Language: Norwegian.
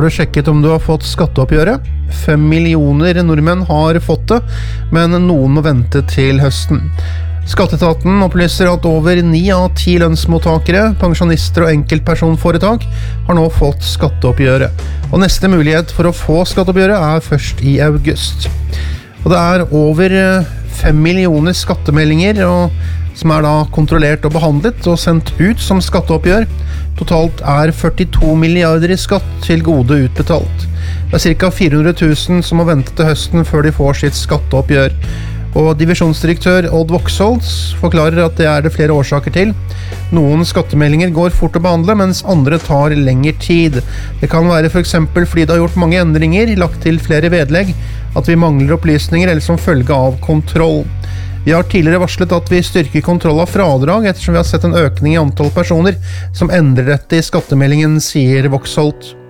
Har du sjekket om du har fått skatteoppgjøret? 5 millioner nordmenn har fått det, men noen må vente til høsten. Skatteetaten opplyser at over 9 av 10 lønnsmottakere, pensjonister og enkeltpersonforetak har nå fått skatteoppgjøret. Og neste mulighet for å få skatteoppgjøret er først i august. Og det er over 5 millioner skattemeldinger som er da kontrollert og behandlet og sendt ut som skatteoppgjør. Totalt er 42 milliarder i skatt til gode utbetalt. Det er ca. 400 000 som må vente til høsten før de får sitt skatteoppgjør. Og divisjonsdirektør Odd Voksholt forklarer at det er det flere årsaker til. Noen skattemeldinger går fort å behandle, mens andre tar lengre tid. Det kan være for eksempel fordi det har gjort mange endringer, lagt til flere vedlegg, at vi mangler opplysninger eller som følge av kontroll. Vi har tidligere varslet at vi styrker kontroll av fradrag, ettersom vi har sett en økning i antall personer som endrer dette i skattemeldingen, sier Voksholt.